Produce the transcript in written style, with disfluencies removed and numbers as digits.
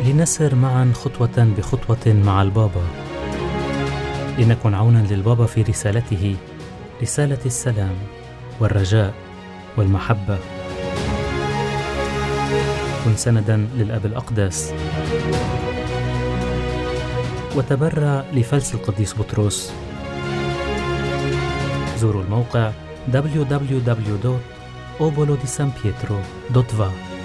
لنسر معا خطوة بخطوة مع البابا، لنكن عونا للبابا في رسالته، رسالة السلام والرجاء والمحبة. كن سندا للأب الأقدس، وتبرع لفلس القديس بطرس. زوروا الموقع www.obolo-di-san-pietro.va.